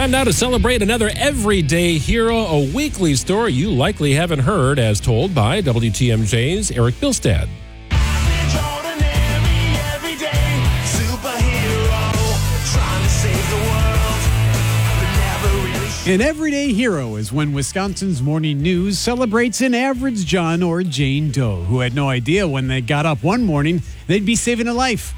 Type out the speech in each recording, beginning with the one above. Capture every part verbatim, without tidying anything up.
Time now to celebrate another Everyday Hero, a weekly story you likely haven't heard, as told by W T M J's Eric Bilstad. An everyday hero is when Wisconsin's Morning News celebrates an average John or Jane Doe who had no idea when they got up one morning they'd be saving a life.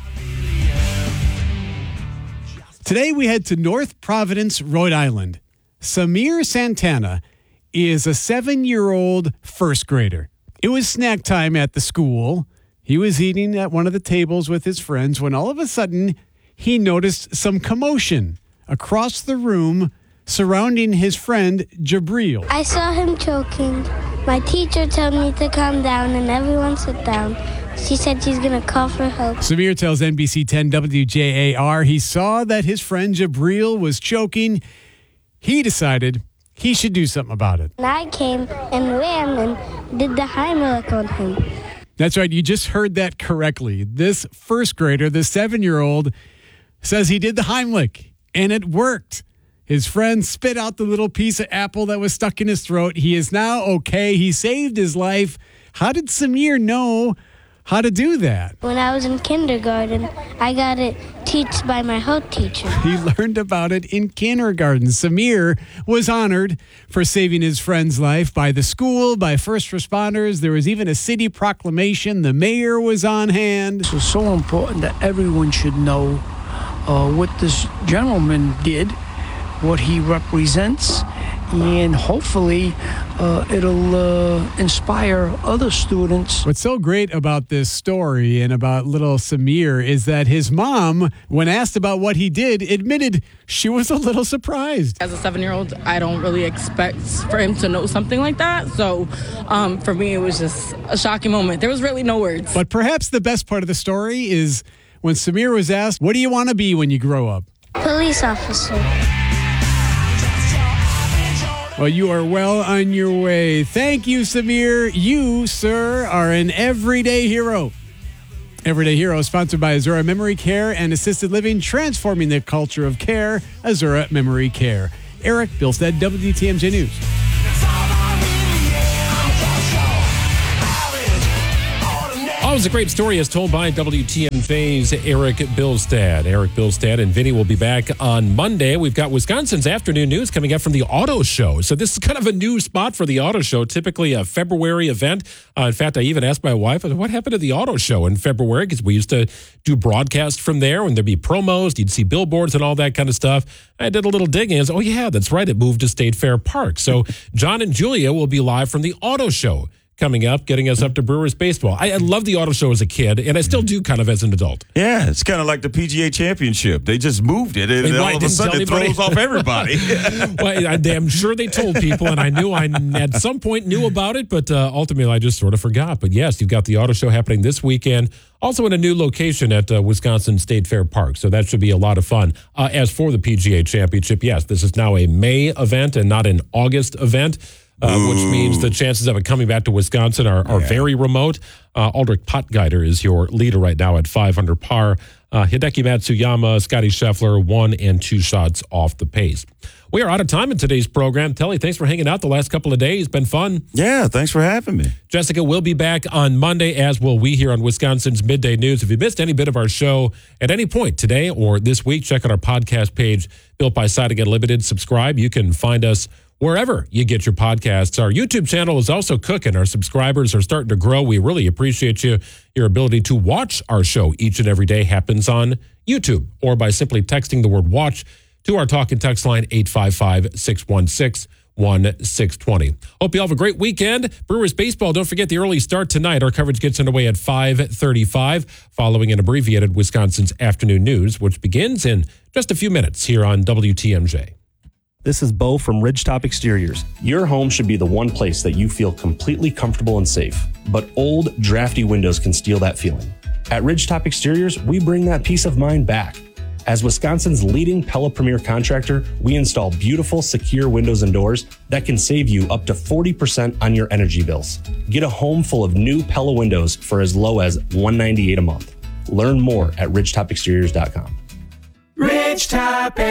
Today we head to North Providence, Rhode Island. Samir Santana is a seven-year-old first grader. It was snack time at the school. He was eating at one of the tables with his friends when all of a sudden he noticed some commotion across the room surrounding his friend Jabril. I saw him choking. My teacher told me to calm down and everyone sit down. She said she's going to call for help. Samir tells N B C ten W J A R he saw that his friend Jabril was choking. He decided he should do something about it. And I came and ran and did the Heimlich on him. That's right. You just heard that correctly. This first grader, the seven-year-old, says he did the Heimlich, and it worked. His friend spit out the little piece of apple that was stuck in his throat. He is now okay. He saved his life. How did Samir know how to do that? When I was in kindergarten, I got it taught by my health teacher. He learned about it in kindergarten. Samir was honored for saving his friend's life by the school, by first responders. There was even a city proclamation. The mayor was on hand. It's so important that everyone should know uh, what this gentleman did, what he represents, and hopefully uh, it'll uh, inspire other students. What's so great about this story and about little Samir is that his mom, when asked about what he did, admitted she was a little surprised. As a seven-year-old, I don't really expect for him to know something like that. So um, for me, it was just a shocking moment. There was really no words. But perhaps the best part of the story is when Samir was asked, what do you want to be when you grow up? Police officer. Well, you are well on your way. Thank you, Samir. You, sir, are an everyday hero. Everyday Hero is sponsored by Azura Memory Care and Assisted Living, transforming the culture of care. Azura Memory Care. Eric Bilstead, W T M J News. Always a great story as told by W T M J's Eric Bilstad. Eric Bilstad and Vinny will be back on Monday. We've got Wisconsin's afternoon news coming up from the Auto Show. So this is kind of a new spot for the Auto Show, typically a February event. Uh, in fact, I even asked my wife, what happened to the Auto Show in February? Because we used to do broadcasts from there when there'd be promos, you'd see billboards and all that kind of stuff. I did a little digging and said, oh yeah, that's right, it moved to State Fair Park. So John and Julia will be live from the Auto Show coming up, getting us up to Brewers baseball. I, I love the Auto Show as a kid, and I still do kind of as an adult. Yeah, it's kind of like the P G A Championship. They just moved it, and Right, all of a didn't sudden tell it anybody. throws off everybody. Well, I, I'm sure they told people, and I knew I at some point knew about it, but uh, ultimately I just sort of forgot. But yes, you've got the Auto Show happening this weekend, also in a new location at uh, Wisconsin State Fair Park, so that should be a lot of fun. Uh, as for the P G A Championship, yes, this is now a May event and not an August event. Uh, which means the chances of it coming back to Wisconsin are, are Yeah. very remote. Uh, Aldrich Potgeider is your leader right now at five under par. Uh, Hideki Matsuyama, Scotty Scheffler, one and two shots off the pace. We are out of time in today's program. Telly, thanks for hanging out the last couple of days. Been fun. Yeah, thanks for having me. Jessica will be back on Monday, as will we here on Wisconsin's Midday News. If you missed any bit of our show at any point today or this week, check out our podcast page, Built by Siding Unlimited. Subscribe. You can find us wherever you get your podcasts. Our YouTube channel is also cooking. Our subscribers are starting to grow. We really appreciate you. Your ability to watch our show each and every day happens on YouTube or by simply texting the word watch to our talk and text line eight five five, six one six, one six two zero. Hope you all have a great weekend. Brewers baseball, don't forget the early start tonight. Our coverage gets underway at five thirty-five following an abbreviated Wisconsin's afternoon news, which begins in just a few minutes here on W T M J. This is Bo from Ridgetop Exteriors. Your home should be the one place that you feel completely comfortable and safe, but old, drafty windows can steal that feeling. At Ridgetop Exteriors, we bring that peace of mind back. As Wisconsin's leading Pella Premier contractor, we install beautiful, secure windows and doors that can save you up to forty percent on your energy bills. Get a home full of new Pella windows for as low as one hundred ninety-eight dollars a month. Learn more at ridgetop exteriors dot com. Ridgetop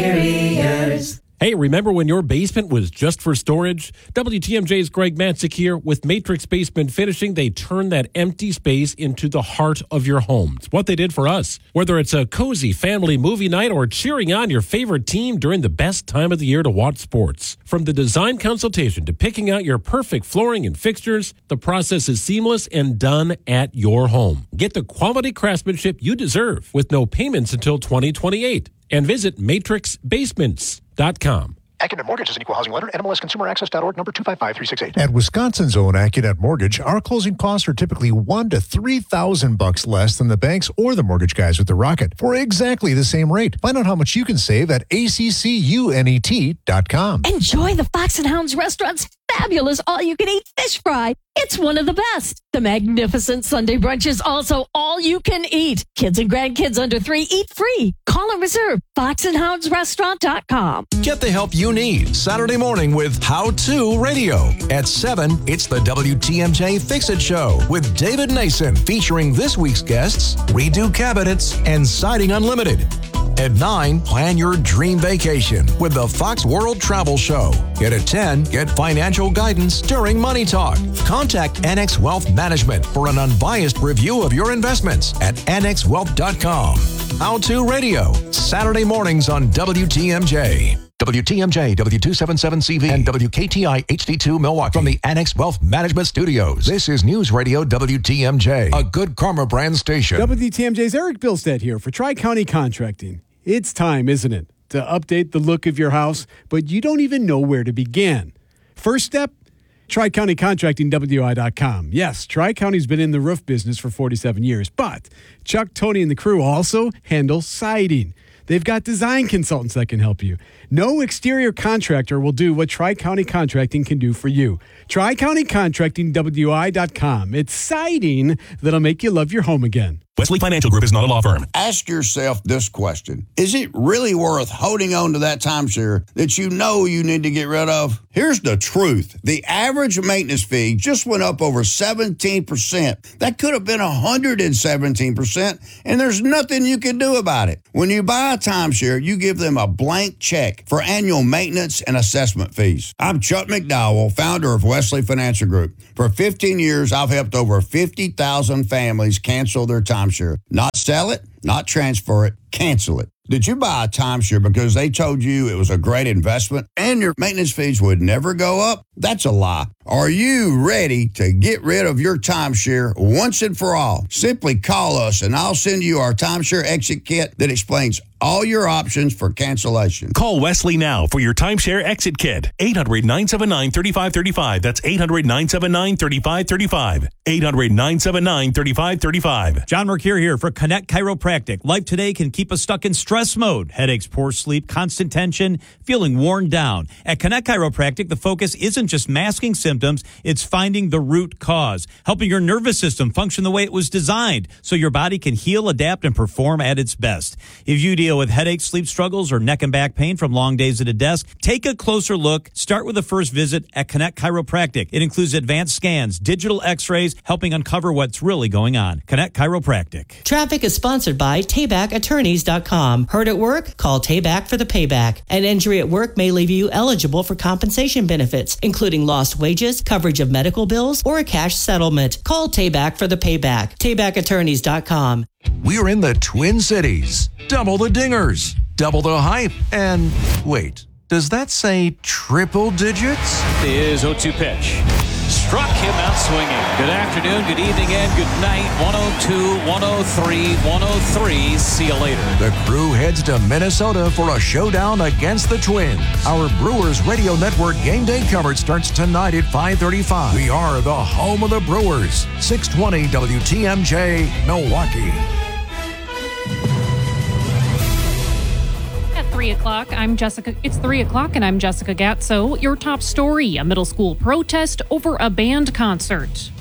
Exteriors. Hey, remember when your basement was just for storage? W T M J's Greg Matzik here. With Matrix Basement Finishing, they turn that empty space into the heart of your home. It's what they did for us. Whether it's a cozy family movie night or cheering on your favorite team during the best time of the year to watch sports. From the design consultation to picking out your perfect flooring and fixtures, the process is seamless and done at your home. Get the quality craftsmanship you deserve with no payments until twenty twenty-eight. And visit matrix basements dot com. Accunet Mortgage is an equal housing lender. N M L S consumer access dot org, number two five five three six eight. At Wisconsin's own Accunet Mortgage, our closing costs are typically one to three thousand bucks less than the banks or the mortgage guys with the Rocket for exactly the same rate. Find out how much you can save at A C C U N E T dot com. Enjoy the Fox and Hounds restaurant's fabulous all-you-can-eat fish fry. It's one of the best. The magnificent Sunday brunch is also all-you-can-eat. Kids and grandkids under three eat free. Call and reserve fox and hounds restaurant dot com. Get the help you need Saturday morning with How To Radio. At seven, it's the W T M J Fix-It Show with David Nason, featuring this week's guests, Redo Cabinets and Siding Unlimited. At nine, plan your dream vacation with the Fox World Travel Show. And at ten, get financial guidance during Money Talk. Contact Annex Wealth Management for an unbiased review of your investments at annex wealth dot com. How To Radio, Saturday mornings on W T M J. W T M J, W two seventy-seven C V, and W K T I H D two Milwaukee. From the Annex Wealth Management Studios, this is News Radio W T M J, a Good Karma brand station. W T M J's Eric Bilstead here for Tri-County Contracting. It's time, isn't it, to update the look of your house, but you don't even know where to begin. First step, Tri-County Contracting W I dot com. Yes, Tri-County's been in the roof business for forty-seven years, but Chuck, Tony, and the crew also handle siding. They've got design consultants that can help you. No exterior contractor will do what Tri-County Contracting can do for you. Tri-County Contracting W I dot com. It's siding that'll make you love your home again. Wesley Financial Group is not a law firm. Ask yourself this question. Is it really worth holding on to that timeshare that you know you need to get rid of? Here's the truth. The average maintenance fee just went up over seventeen percent. That could have been one hundred seventeen percent, and there's nothing you can do about it. When you buy a timeshare, you give them a blank check for annual maintenance and assessment fees. I'm Chuck McDowell, founder of Wesley Financial Group. For fifteen years, I've helped over fifty thousand families cancel their timeshare. Not sell it, not transfer it, cancel it. Did you buy a timeshare because they told you it was a great investment and your maintenance fees would never go up? That's a lie. Are you ready to get rid of your timeshare once and for all? Simply call us and I'll send you our timeshare exit kit that explains all your options for cancellation. Call Wesley now for your timeshare exit kit. eight hundred, nine seven nine, three five three five. That's eight hundred, nine seven nine, three five three five. eight hundred, nine seven nine, three five three five. John Mercure here for Connect Chiropractic. Life today can keep us stuck in stress mode. Headaches, poor sleep, constant tension, feeling worn down. At Connect Chiropractic, the focus isn't just masking symptoms, it's finding the root cause, helping your nervous system function the way it was designed so your body can heal, adapt, and perform at its best. If you deal with headaches, sleep struggles, or neck and back pain from long days at a desk, take a closer look. Start with a first visit at Connect Chiropractic. It includes advanced scans, digital x-rays, helping uncover what's really going on. Connect Chiropractic. Traffic is sponsored by Tayback Attorneys dot com. Heard at work? Call Tayback for the payback. An injury at work may leave you eligible for compensation benefits, including lost wages, coverage of medical bills, or a cash settlement. Call Tayback for the payback. Tayback Attorneys dot com. We're in the Twin Cities. Double the dingers, double the hype, and wait, does that say triple digits? Is oh two pitch. Struck him out swinging. Good afternoon, good evening, and good night. one oh two, one oh three, one oh three. See you later. The crew heads to Minnesota for a showdown against the Twins. Our Brewers Radio Network game day coverage starts tonight at five thirty-five. We are the home of the Brewers. six twenty W T M J, Milwaukee. Three o'clock. I'm Jessica. It's three o'clock, and I'm Jessica Gatso. Your top story: a middle school protest over a band concert.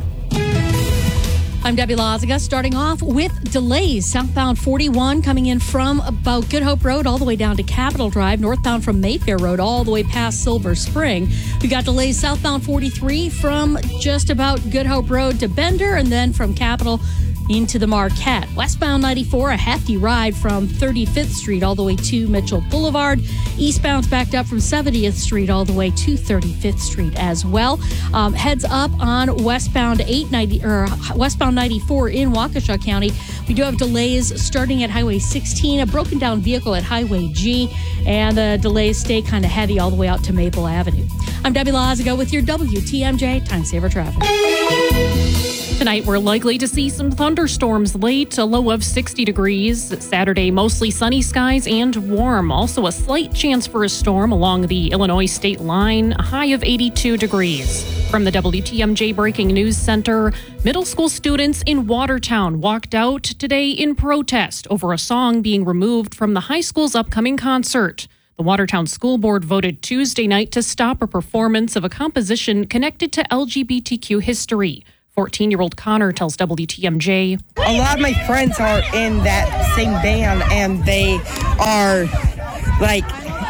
I'm Debbie Laziga. Starting off with delays. Southbound forty-one coming in from about Good Hope Road all the way down to Capitol Drive. Northbound from Mayfair Road all the way past Silver Spring. We got delays southbound forty-three from just about Good Hope Road to Bender, and then from Capitol into the Marquette. Westbound ninety-four, a hefty ride from thirty-fifth Street all the way to Mitchell Boulevard. Eastbound's backed up from seventieth Street all the way to thirty-fifth Street as well. Um, heads up on westbound eight ninety or westbound ninety-four in Waukesha County. We do have delays starting at Highway sixteen, a broken down vehicle at Highway G, and the delays stay kind of heavy all the way out to Maple Avenue. I'm Debbie Lazago with your W T M J Time Saver Traffic. Tonight, we're likely to see some thunderstorms late, a low of sixty degrees. Saturday, mostly sunny skies and warm. Also, a slight chance for a storm along the Illinois state line, a high of eighty-two degrees. From the W T M J Breaking News Center, middle school students in Watertown walked out today in protest over a song being removed from the high school's upcoming concert. The Watertown School Board voted Tuesday night to stop a performance of a composition connected to L G B T Q history. fourteen-year-old Connor tells W T M J. A lot of my friends are in that same band, and they are, like,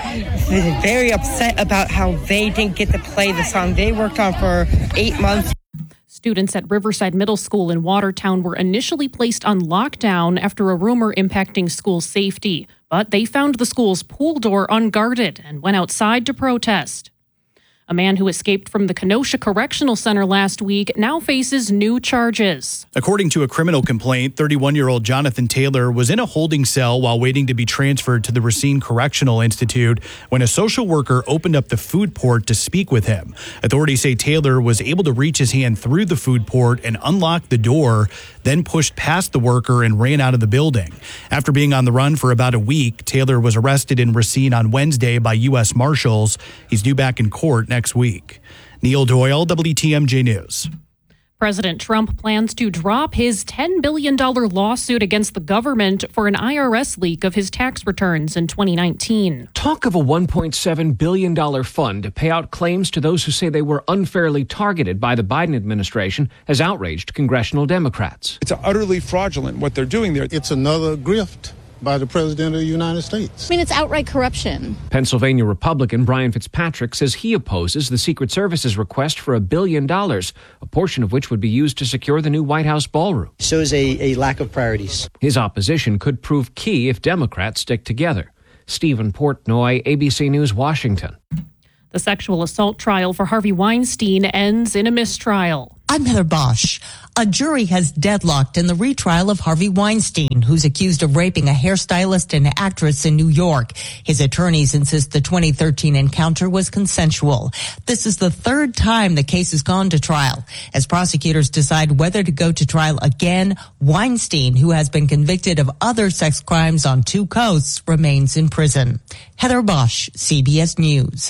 very upset about how they didn't get to play the song they worked on for eight months. Students at Riverside Middle School in Watertown were initially placed on lockdown after a rumor impacting school safety, but they found the school's pool door unguarded and went outside to protest. A man who escaped from the Kenosha Correctional Center last week now faces new charges. According to a criminal complaint, thirty-one-year-old Jonathan Taylor was in a holding cell while waiting to be transferred to the Racine Correctional Institute when a social worker opened up the food port to speak with him. Authorities say Taylor was able to reach his hand through the food port and unlock the door, then pushed past the worker and ran out of the building. After being on the run for about a week, Taylor was arrested in Racine on Wednesday by U S Marshals. He's due back in court next week. Neil Doyle, W T M J News. President Trump plans to drop his ten billion dollars lawsuit against the government for an I R S leak of his tax returns in twenty nineteen. Talk of a one point seven billion dollars fund to pay out claims to those who say they were unfairly targeted by the Biden administration has outraged congressional Democrats. It's utterly fraudulent what they're doing there. It's another grift by the President of the United States. I mean, it's outright corruption. Pennsylvania Republican Brian Fitzpatrick says he opposes the Secret Service's request for a billion dollars, a portion of which would be used to secure the new White House ballroom. Shows a, a lack of priorities. His opposition could prove key if Democrats stick together. Stephen Portnoy, A B C News, Washington. The sexual assault trial for Harvey Weinstein ends in a mistrial. I'm Heather Bosch. A jury has deadlocked in the retrial of Harvey Weinstein, who's accused of raping a hairstylist and actress in New York. His attorneys insist the twenty thirteen encounter was consensual. This is the third time the case has gone to trial. As prosecutors decide whether to go to trial again, Weinstein, who has been convicted of other sex crimes on two coasts, remains in prison. Heather Bosch, C B S News.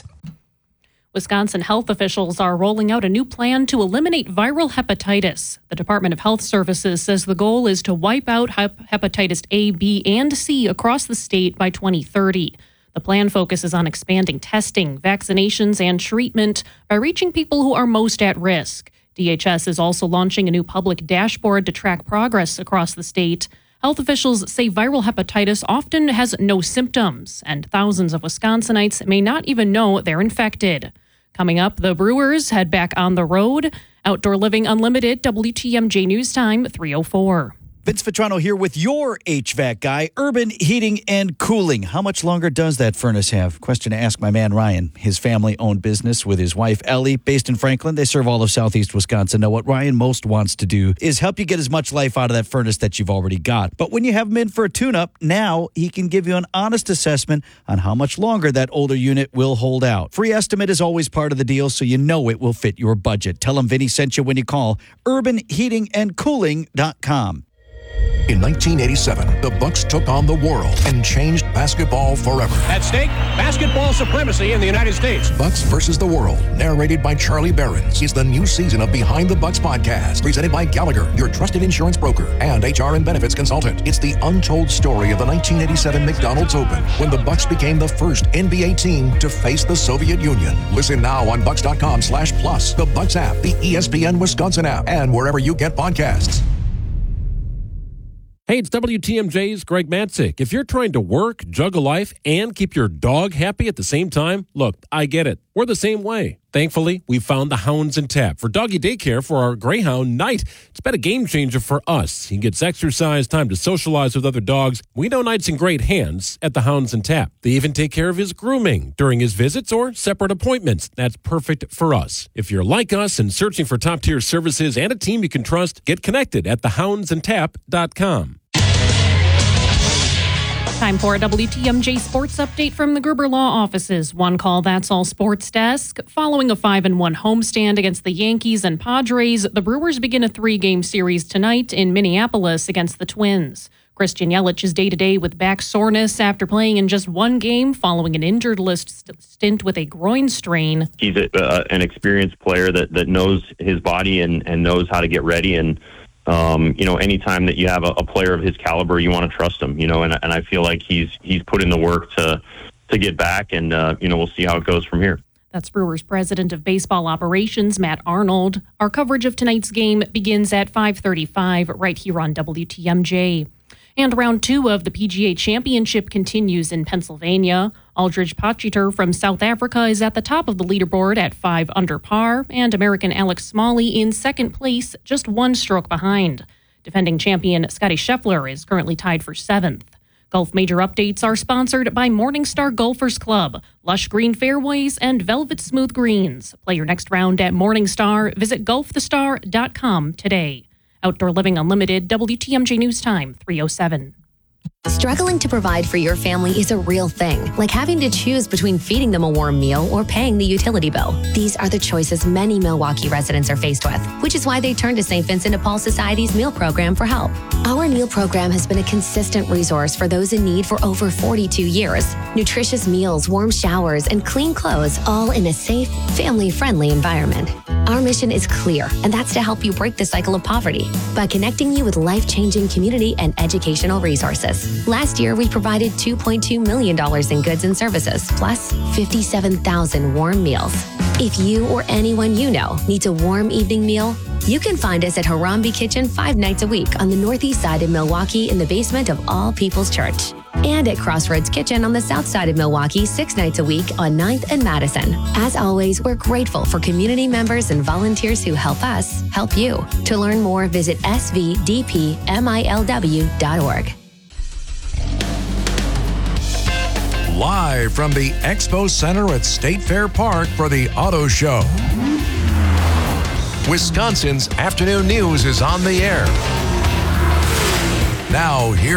Wisconsin health officials are rolling out a new plan to eliminate viral hepatitis. The Department of Health Services says the goal is to wipe out hep- hepatitis A, B, and C across the state by twenty thirty. The plan focuses on expanding testing, vaccinations, and treatment by reaching people who are most at risk. D H S is also launching a new public dashboard to track progress across the state. Health officials say viral hepatitis often has no symptoms, and thousands of Wisconsinites may not even know they're infected. Coming up, the Brewers head back on the road. Outdoor Living Unlimited, W T M J News Time, three oh four. Vince Vitrano here with your H V A C guy, Urban Heating and Cooling. How much longer does that furnace have? Question to ask my man Ryan. His family-owned business with his wife Ellie, based in Franklin. They serve all of southeast Wisconsin. Now, what Ryan most wants to do is help you get as much life out of that furnace that you've already got. But when you have him in for a tune-up, now he can give you an honest assessment on how much longer that older unit will hold out. Free estimate is always part of the deal, so you know it will fit your budget. Tell him Vinny sent you when you call urban heating and cooling dot com. In nineteen eighty-seven, the Bucks took on the world and changed basketball forever. At stake, basketball supremacy in the United States. Bucks versus the World, narrated by Charlie Behrens, is the new season of Behind the Bucks podcast, presented by Gallagher, your trusted insurance broker and H R and benefits consultant. It's the untold story of the nineteen eighty-seven McDonald's Open, when the Bucks became the first N B A team to face the Soviet Union. Listen now on bucks dot com slash plus, the Bucks app, the E S P N Wisconsin app, and wherever you get podcasts. Hey, it's W T M J's Greg Matzik. If you're trying to work, juggle life, and keep your dog happy at the same time, look, I get it. We're the same way. Thankfully, we found the Hounds and Tap for doggy daycare for our Greyhound Knight. It's been a game changer for us. He gets exercise, time to socialize with other dogs. We know Knight's in great hands at the Hounds and Tap. They even take care of his grooming during his visits or separate appointments. That's perfect for us. If you're like us and searching for top-tier services and a team you can trust, get connected at the hounds and tap dot com. Time for a W T M J sports update from the Gruber Law offices. One call, that's all sports desk. Following a five and one homestand against the Yankees and Padres, the Brewers begin a three-game series tonight in Minneapolis against the Twins. Christian Yelich is day-to-day with back soreness after playing in just one game following an injured list stint with a groin strain. He's a, uh, an experienced player that, that knows his body and, and knows how to get ready. And, um, you know, anytime that you have a, a player of his caliber, you want to trust him, you know, and, and I feel like he's he's put in the work to, to get back, and, uh, you know, we'll see how it goes from here. That's Brewers President of Baseball Operations, Matt Arnold. Our coverage of tonight's game begins at five thirty-five right here on W T M J. And round two of the P G A Championship continues in Pennsylvania. Aldridge Potgieter from South Africa is at the top of the leaderboard at five under par, and American Alex Smalley in second place, just one stroke behind. Defending champion Scotty Scheffler is currently tied for seventh. Golf Major Updates are sponsored by Morningstar Golfers Club, lush green fairways, and velvet smooth greens. Play your next round at Morningstar. Visit golf the star dot com today. Outdoor Living Unlimited, W T M J News Time, three oh seven. Struggling to provide for your family is a real thing, like having to choose between feeding them a warm meal or paying the utility bill. These are the choices many Milwaukee residents are faced with, which is why they turn to Saint Vincent de Paul Society's meal program for help. Our meal program has been a consistent resource for those in need for over forty-two years. Nutritious meals, warm showers, and clean clothes, all in a safe, family-friendly environment. Our mission is clear, and that's to help you break the cycle of poverty by connecting you with life-changing community and educational resources. Last year, we provided two point two million dollars in goods and services, plus fifty-seven thousand warm meals. If you or anyone you know needs a warm evening meal, you can find us at Harambe Kitchen five nights a week on the northeast side of Milwaukee in the basement of All People's Church. And at Crossroads Kitchen on the south side of Milwaukee six nights a week on ninth and Madison. As always, we're grateful for community members and volunteers who help us help you. To learn more, visit S V D P M I L W dot org. Live from the Expo Center at State Fair Park for the Auto Show. Wisconsin's afternoon news is on the air. Now, here